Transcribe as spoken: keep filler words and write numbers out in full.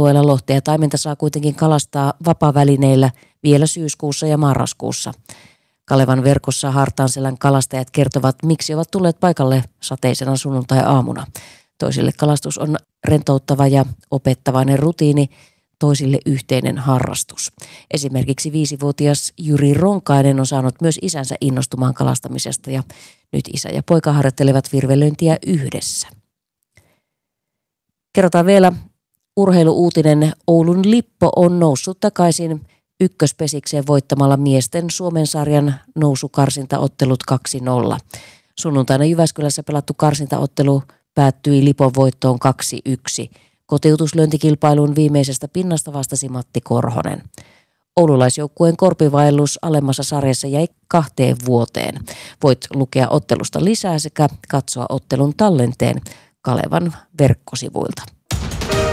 alueella lohtea ja taimenta saa kuitenkin kalastaa vapaavälineillä vielä syyskuussa ja marraskuussa. Kalevan verkossa Hartaanselän kalastajat kertovat, miksi ovat tulleet paikalle sateisena sunnuntai-aamuna. Toisille kalastus on rentouttava ja opettavainen rutiini, toisille yhteinen harrastus. Esimerkiksi viisivuotias Jyri Ronkainen on saanut myös isänsä innostumaan kalastamisesta ja nyt isä ja poika harjoittelevat virvelöintiä yhdessä. Kerrotaan vielä urheiluuutinen. Oulun Lippo on noussut takaisin ykköspesikseen voittamalla miesten Suomen sarjan nousukarsintaottelut kaksi nolla. Sunnuntaina Jyväskylässä pelattu karsintaottelu päättyi Lipon voittoon kaksi yksi. Kotiutuslyöntikilpailun viimeisestä pinnasta vastasi Matti Korhonen. Oululaisjoukkueen korpivaellus alemmassa sarjassa jäi kahteen vuoteen. Voit lukea ottelusta lisää sekä katsoa ottelun tallenteen Kalevan verkkosivuilta.